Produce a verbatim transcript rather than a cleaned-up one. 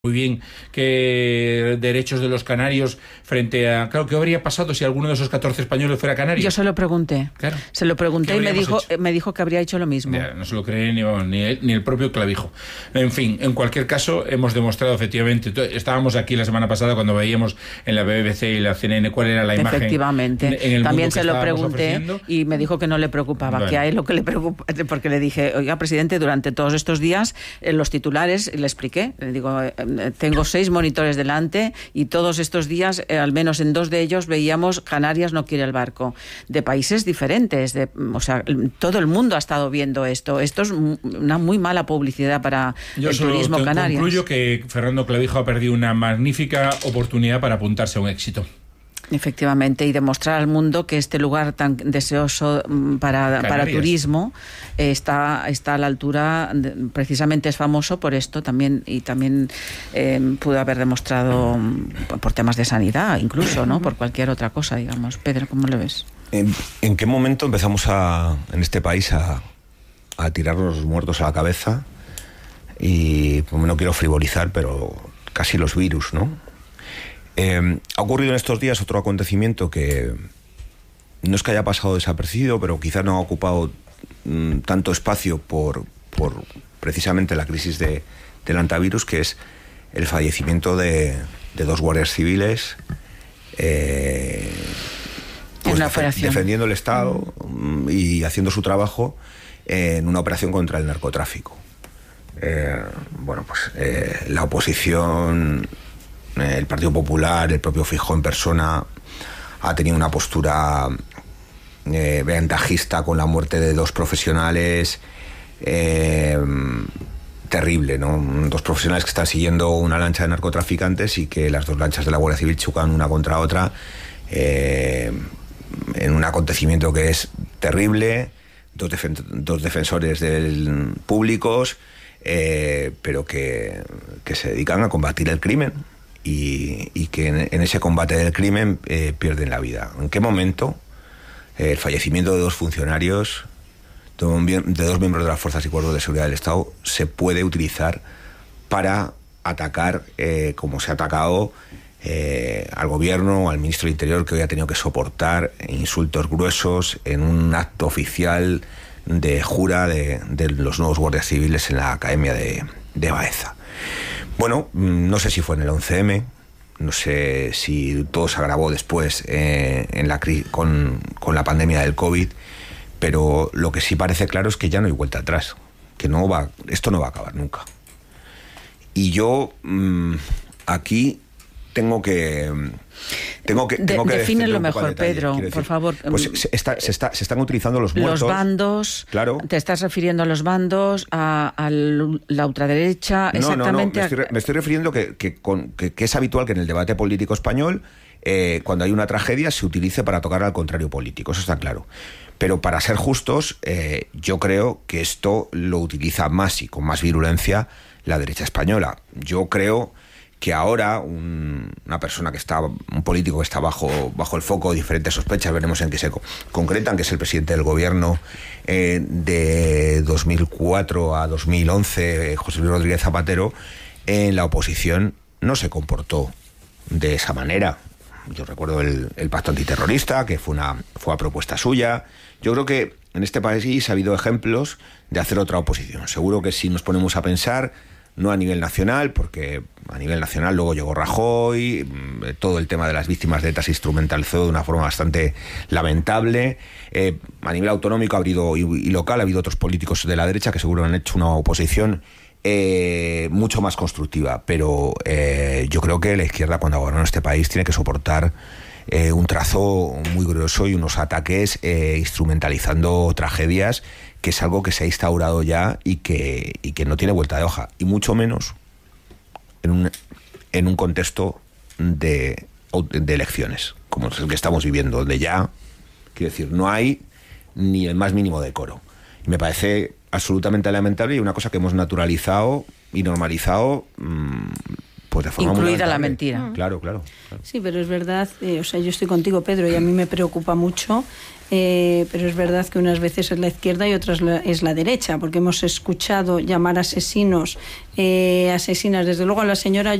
Muy bien, que derechos de los canarios frente a... Claro, ¿qué habría pasado si alguno de esos catorce españoles fuera canario? Yo se lo pregunté. Claro. Se lo pregunté y me dijo, me dijo que habría hecho lo mismo. Ya, no se lo cree ni, ni, el, ni el propio Clavijo. En fin, en cualquier caso, hemos demostrado efectivamente... Estábamos aquí la semana pasada cuando veíamos en la B B C y la C N N cuál era la imagen. Efectivamente. En el También se lo pregunté ofreciendo. Y me dijo que no le preocupaba, bueno. que a él lo que le preocupa... Porque le dije, oiga, presidente, durante todos estos días, en los titulares, le expliqué, le digo, eh, tengo seis monitores delante y todos estos días, eh, al menos en dos de ellos, veíamos Canarias no quiere el barco, de países diferentes, de, o sea, todo el mundo ha estado viendo esto. Esto es una muy mala publicidad para Yo el turismo te canario. Yo concluyo que Fernando Clavijo ha perdido una magnífica oportunidad para apuntarse a un éxito. Efectivamente, y demostrar al mundo que este lugar tan deseoso para, para turismo eh, está, está a la altura, de, precisamente es famoso por esto también, y también eh, pudo haber demostrado por temas de sanidad, incluso, ¿no? Por cualquier otra cosa, digamos. Pedro, ¿cómo lo ves? ¿En, en qué momento empezamos a, en este país a, a tirarnos los muertos a la cabeza? Y pues, no quiero frivolizar, pero casi los virus, ¿no? Eh, ha ocurrido en estos días otro acontecimiento que no es que haya pasado desapercibido, pero quizás no ha ocupado mm, tanto espacio por, por precisamente la crisis de, del antivirus, que es el fallecimiento de, de dos guardias civiles eh, pues def- defendiendo el Estado mm. y haciendo su trabajo en una operación contra el narcotráfico. Eh, bueno, pues eh, la oposición, el Partido Popular, el propio Feijóo en persona, ha tenido una postura eh, ventajista con la muerte de dos profesionales, eh, terrible, ¿no? Dos profesionales que están siguiendo una lancha de narcotraficantes y que las dos lanchas de la Guardia Civil chocan una contra otra eh, en un acontecimiento que es terrible, dos, defen- dos defensores del, públicos, eh, pero que, que se dedican a combatir el crimen. Y, y que en, en ese combate del crimen eh, pierden la vida. ¿En qué momento eh, el fallecimiento de dos funcionarios, de, un, de dos miembros de las Fuerzas y Cuerpos de Seguridad del Estado, se puede utilizar para atacar, eh, como se ha atacado eh, al gobierno, al ministro del Interior, que hoy ha tenido que soportar insultos gruesos en un acto oficial de jura de, de los nuevos guardias civiles en la Academia de, de Baeza? Bueno, no sé si fue en el once eme, no sé si todo se agravó después eh, en la cri- con, con la pandemia del COVID, pero lo que sí parece claro es que ya no hay vuelta atrás, que no va, esto no va a acabar nunca. Y yo mmm, aquí tengo que... Tengo que, tengo de, que defínelo mejor, detalle, Pedro, decir, por favor. Pues se, está, se, está, se están utilizando los muertos. Los bandos, claro. Te estás refiriendo a los bandos, a, a la ultraderecha, no, exactamente. No, no, me estoy, me estoy refiriendo que, que, con, que, que es habitual que en el debate político español, eh, cuando hay una tragedia, se utilice para tocar al contrario político, eso está claro. Pero para ser justos, eh, yo creo que esto lo utiliza más y con más virulencia la derecha española. Yo creo que ahora un, una persona que está, un político que está bajo, bajo el foco de diferentes sospechas, veremos en qué se co- concretan, que es el presidente del gobierno eh, de dos mil cuatro a dos mil once, eh, José Luis Rodríguez Zapatero, en la oposición no se comportó de esa manera. Yo recuerdo el, el pacto antiterrorista, que fue una fue a propuesta suya. Yo creo que en este país ha habido ejemplos de hacer otra oposición. Seguro que si nos ponemos a pensar, no a nivel nacional, porque a nivel nacional luego llegó Rajoy, todo el tema de las víctimas de ETA se instrumentalizó de una forma bastante lamentable. Eh, a nivel autonómico ha habido, y, y local ha habido otros políticos de la derecha que seguro han hecho una oposición eh, mucho más constructiva, pero eh, yo creo que la izquierda, cuando gobierna este país, tiene que soportar eh, un trazo muy grueso y unos ataques eh, instrumentalizando tragedias, que es algo que se ha instaurado ya y que, y que no tiene vuelta de hoja, y mucho menos en un, en un contexto de, de elecciones, como es el que estamos viviendo, donde ya, quiero decir, no hay ni el más mínimo decoro. Y me parece absolutamente lamentable y una cosa que hemos naturalizado y normalizado, mmm, pues pues de forma incluida muy la mentira. Claro, claro, claro. Sí, pero es verdad, eh, o sea, yo estoy contigo, Pedro, y a mí me preocupa mucho, eh, pero es verdad que unas veces es la izquierda y otras la, es la derecha, porque hemos escuchado llamar asesinos, eh, asesinas, desde luego a la señora